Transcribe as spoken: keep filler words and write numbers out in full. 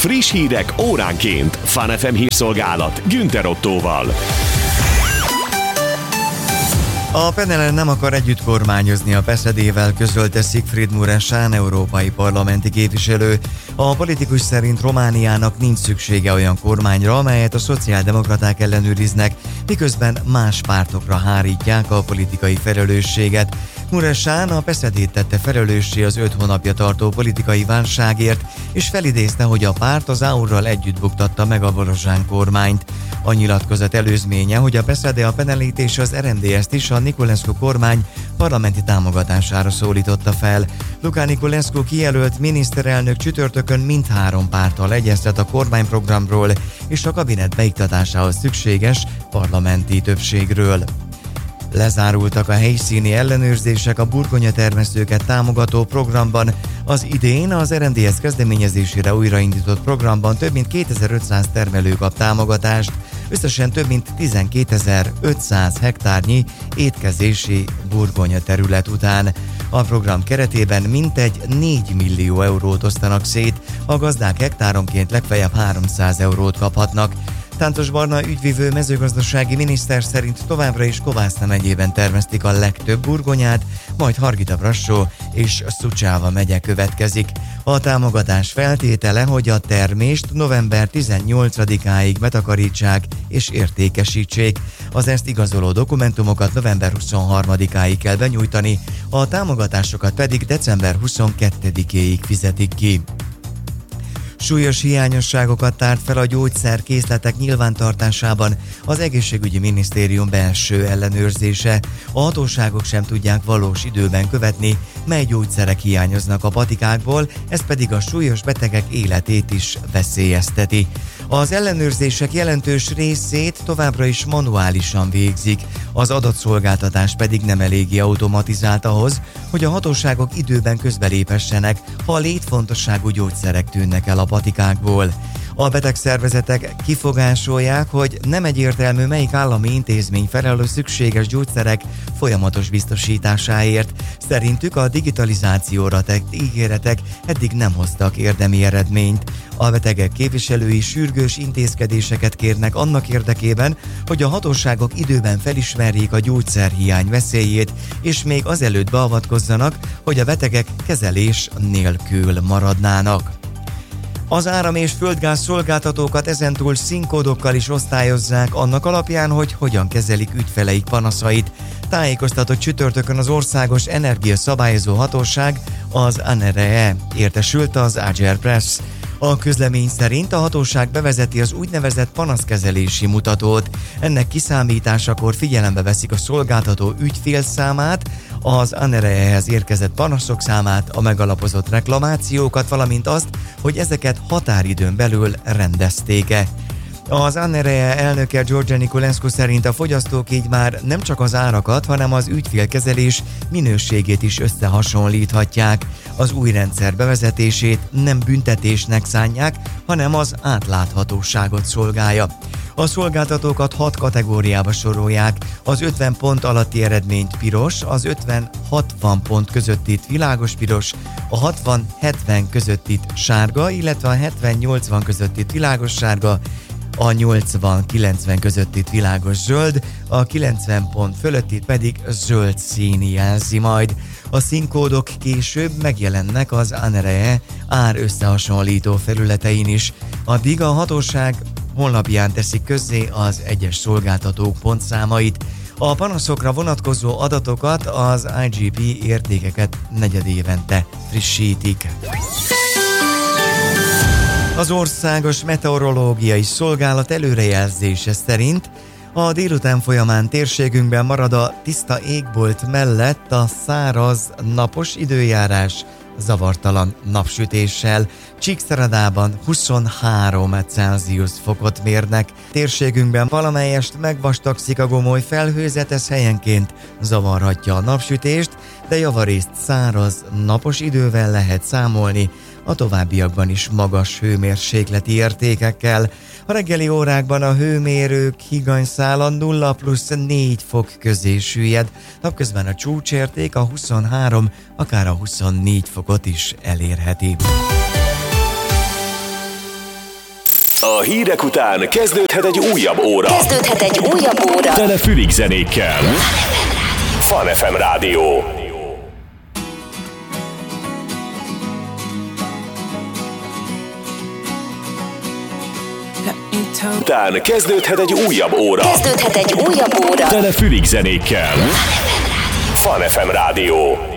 Friss hírek óránként. Fun ef em hírszolgálat Günther Ottóval. A Penelen nem akar együtt kormányozni a pé es zé dé-vel, közölte Sigfried Mureșan, európai parlamenti képviselő. A politikus szerint Romániának nincs szüksége olyan kormányra, amelyet a szociáldemokraták ellenőriznek, miközben más pártokra hárítják a politikai felelősséget. Mureșan a pé es zé dét tette felelőssé az öt hónapja tartó politikai válságért, és felidézte, hogy a párt az á u er-ral együtt buktatta meg a Volozsán kormányt. A nyilatkozat előzménye, hogy a pé es zé dé, a Penelit és az er em dé es-t is a Niculescu kormány parlamenti támogatására szólította fel. Luca Niculescu kijelölt miniszterelnök csütörtökön mindhárom párttal egyeztet a kormányprogramról és a kabinet beiktatásához szükséges parlamenti többségről. Lezárultak a helyszíni ellenőrzések a burgonyatermesztőket támogató programban. Az idén az er em dé es kezdeményezésére újraindított programban több mint kétezer-ötszáz termelő kap támogatást, összesen több mint tizenkétezer-ötszáz hektárnyi étkezési burgonya terület után. A program keretében mintegy négy millió eurót osztanak szét, a gazdák hektáronként legfeljebb háromszáz eurót kaphatnak. Tántos Barna ügyvivő mezőgazdasági miniszter szerint továbbra is Kovászna megyében termesztik a legtöbb burgonyát, majd Hargita-Brassó és Szucsáva megye következik. A támogatás feltétele, hogy a termést november tizennyolcadikáig betakarítsák és értékesítsék. Az ezt igazoló dokumentumokat november huszonharmadikáig kell benyújtani, a támogatásokat pedig december huszonkettedikéig fizetik ki. Súlyos hiányosságokat tárt fel a gyógyszerkészletek nyilvántartásában az egészségügyi minisztérium belső ellenőrzése. A hatóságok sem tudják valós időben követni, mely gyógyszerek hiányoznak a patikákból, ez pedig a súlyos betegek életét is veszélyezteti. Az ellenőrzések jelentős részét továbbra is manuálisan végzik, az adatszolgáltatás pedig nem eléggé automatizált ahhoz, hogy a hatóságok időben közbelépessenek, ha a létfontosságú gyógyszerek tűnnek el a patikákból. A betegszervezetek kifogásolják, hogy nem egyértelmű, melyik állami intézmény felel a szükséges gyógyszerek folyamatos biztosításáért. Szerintük a digitalizációra tett ígéretek eddig nem hoztak érdemi eredményt. A betegek képviselői sürgős intézkedéseket kérnek annak érdekében, hogy a hatóságok időben felismerjék a gyógyszerhiány veszélyét, és még azelőtt beavatkozzanak, hogy a betegek kezelés nélkül maradnának. Az áram- és földgáz szolgáltatókat ezentúl színkódokkal is osztályozzák annak alapján, hogy hogyan kezelik ügyfeleik panaszait. Tájékoztatott csütörtökön az Országos Energiaszabályozó Hatóság, az á en er e, értesült az Agerpress. A közlemény szerint a hatóság bevezeti az úgynevezett panaszkezelési mutatót. Ennek kiszámításakor figyelembe veszik a szolgáltató ügyfélszámát, az á en er e-hez érkezett panaszok számát, a megalapozott reklamációkat, valamint azt, hogy ezeket határidőn belül rendezték-e. Az á en er e elnöke George Niculescu szerint a fogyasztók így már nem csak az árakat, hanem az ügyfélkezelés minőségét is összehasonlíthatják. Az új rendszer bevezetését nem büntetésnek szánják, hanem az átláthatóságot szolgálja. A szolgáltatókat hat kategóriába sorolják, az ötven pont alatti eredményt piros, az ötven-hatvan pont közöttit világos piros, a hatvan-hetven közöttit sárga, illetve a hetven-nyolcvan közöttit világos sárga, a nyolcvan-kilencven közöttit világos zöld, a kilencven pont fölöttit pedig zöld szín jelzi majd. A színkódok később megjelennek az á en er e ár összehasonlító felületein is. Addig a hatóság honlapján teszik közzé az egyes szolgáltatók pontszámait. A panaszokra vonatkozó adatokat az i gé pé értékeket negyedévente frissítik. Az Országos Meteorológiai Szolgálat előrejelzése szerint a délután folyamán térségünkben marad a tiszta égbolt mellett a száraz, napos időjárás zavartalan napsütéssel. Csíkszeredában huszonhárom Celsius fokot mérnek. Térségünkben valamelyest megvastagszik a gomoly felhőzet, ez helyenként zavarhatja a napsütést, de javarészt száraz, napos idővel lehet számolni, a továbbiakban is magas hőmérsékleti értékekkel. A reggeli órákban a hőmérők higanyszála nulla plusz négy fok közé süllyed, napközben a csúcsérték a huszonhárom, akár a huszonnégy fokot is elérheti. A hírek után kezdődhet egy újabb óra. Kezdődhet egy újabb óra. Tele fülig zenékkel. Fun ef em Rádió. Után kezdődhet egy újabb óra. Kezdődhet egy újabb óra. Tele fülig zenékkel. Fun ef em Rádió.